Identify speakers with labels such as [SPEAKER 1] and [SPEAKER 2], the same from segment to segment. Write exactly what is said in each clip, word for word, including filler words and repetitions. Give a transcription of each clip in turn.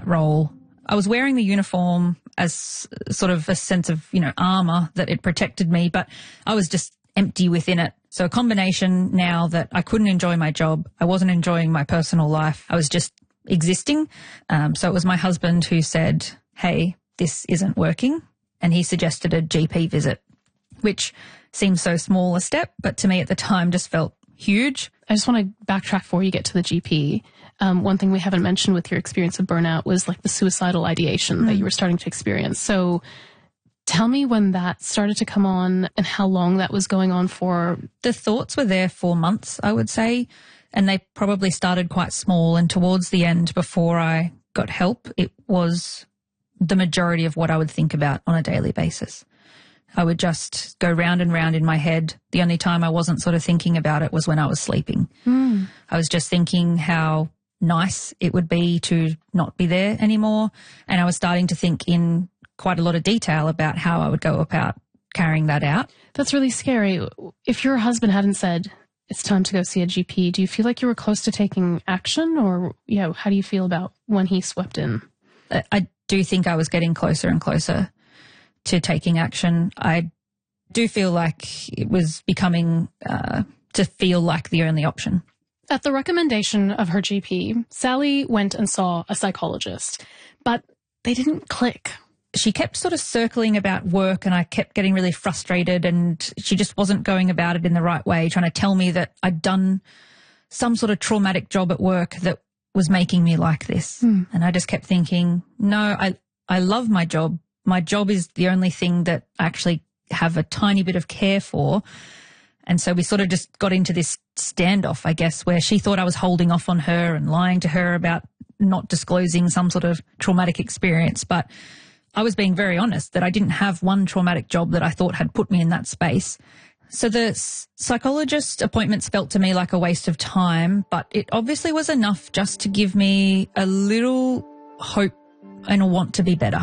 [SPEAKER 1] role. I was wearing the uniform as sort of a sense of, you know, armour that it protected me, but I was just empty within it. So a combination now that I couldn't enjoy my job, I wasn't enjoying my personal life, I was just existing. Um, so it was my husband who said, hey, this isn't working. And he suggested a G P visit, which seems so small a step, but to me at the time just felt huge.
[SPEAKER 2] I just want to backtrack before you get to the G P. Um, one thing we haven't mentioned with your experience of burnout was like the suicidal ideation mm. that you were starting to experience. So tell me when that started to come on and how long that was going on for.
[SPEAKER 1] The thoughts were there for months, I would say, and they probably started quite small. And towards the end, before I got help, it was the majority of what I would think about on a daily basis. I would just go round and round in my head. The only time I wasn't sort of thinking about it was when I was sleeping.
[SPEAKER 2] Mm.
[SPEAKER 1] I was just thinking how nice it would be to not be there anymore. And I was starting to think in quite a lot of detail about how I would go about carrying that out.
[SPEAKER 2] That's really scary. If your husband hadn't said, it's time to go see a G P, do you feel like you were close to taking action, or, you know, how do you feel about when he swept in?
[SPEAKER 1] I do think I was getting closer and closer to taking action. I do feel like it was becoming uh, to feel like the only option.
[SPEAKER 2] At the recommendation of her G P, Sally went and saw a psychologist, but they didn't click.
[SPEAKER 1] She kept sort of circling about work, and I kept getting really frustrated, and she just wasn't going about it in the right way, trying to tell me that I'd done some sort of traumatic job at work that was making me like this.
[SPEAKER 2] Mm.
[SPEAKER 1] And I just kept thinking, no, I, I love my job. My job is the only thing that I actually have a tiny bit of care for. And so we sort of just got into this standoff, I guess, where she thought I was holding off on her and lying to her about not disclosing some sort of traumatic experience. But I was being very honest that I didn't have one traumatic job that I thought had put me in that space. So the psychologist appointments felt to me like a waste of time, but it obviously was enough just to give me a little hope and a want to be better.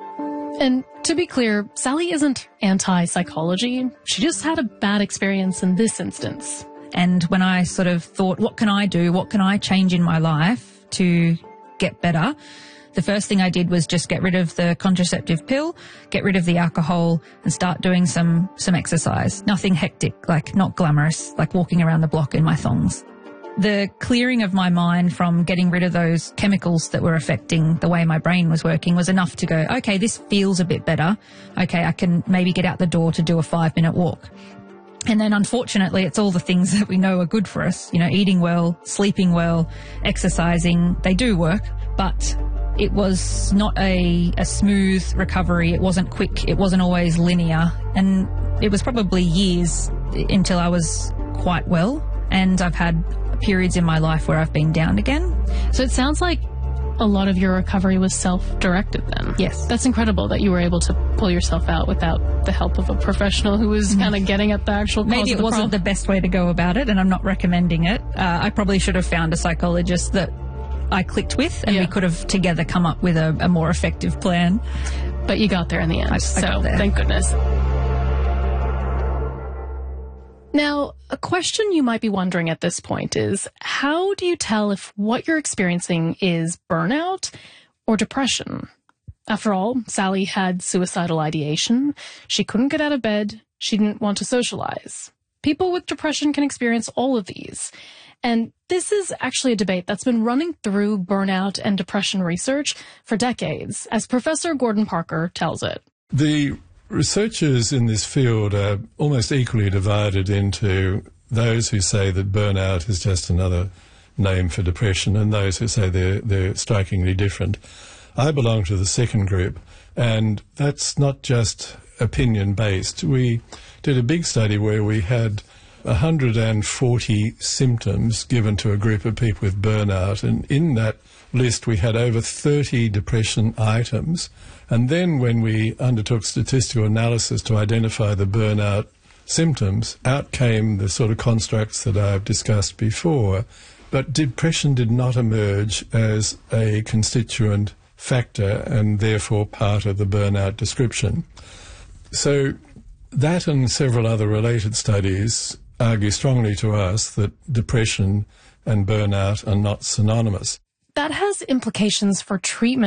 [SPEAKER 2] And to be clear, Sally isn't anti-psychology. She just had a bad experience in this instance.
[SPEAKER 1] And when I sort of thought, what can I do? What can I change in my life to get better? The first thing I did was just get rid of the contraceptive pill, get rid of the alcohol, and start doing some, some exercise. Nothing hectic, like not glamorous, like walking around the block in my thongs. The clearing of my mind from getting rid of those chemicals that were affecting the way my brain was working was enough to go, okay, this feels a bit better. Okay, I can maybe get out the door to do a five-minute walk. And then unfortunately, it's all the things that we know are good for us. You know, eating well, sleeping well, exercising, they do work, but it was not a, a smooth recovery. It wasn't quick. It wasn't always linear. And it was probably years until I was quite well. And I've had periods in my life where I've been down again.
[SPEAKER 2] So it sounds like a lot of your recovery was self-directed then.
[SPEAKER 1] Yes.
[SPEAKER 2] That's incredible that you were able to pull yourself out without the help of a professional who was mm. kind of getting at the actual cause
[SPEAKER 1] Maybe
[SPEAKER 2] of
[SPEAKER 1] it
[SPEAKER 2] the
[SPEAKER 1] wasn't
[SPEAKER 2] problem.
[SPEAKER 1] the best way to go about it, and I'm not recommending it. Uh, I probably should have found a psychologist that I clicked with, and
[SPEAKER 2] yeah.
[SPEAKER 1] we could have together come up with a, a more effective plan.
[SPEAKER 2] But you got there in the end,
[SPEAKER 1] I, I
[SPEAKER 2] so
[SPEAKER 1] got there.
[SPEAKER 2] Thank goodness. Now, a question you might be wondering at this point is, how do you tell if what you're experiencing is burnout or depression? After all, Sally had suicidal ideation. She couldn't get out of bed. She didn't want to socialize. People with depression can experience all of these. And this is actually a debate that's been running through burnout and depression research for decades, as Professor Gordon Parker tells it.
[SPEAKER 3] The researchers in this field are almost equally divided into those who say that burnout is just another name for depression and those who say they're, they're strikingly different. I belong to the second group, and that's not just opinion-based. We did a big study where we had one hundred forty symptoms given to a group of people with burnout, and in that list we had over thirty depression items. And then when we undertook statistical analysis to identify the burnout symptoms, out came the sort of constructs that I've discussed before. But depression did not emerge as a constituent factor and therefore part of the burnout description. So that and several other related studies argue strongly to us that depression and burnout are not synonymous.
[SPEAKER 2] That has implications for treatment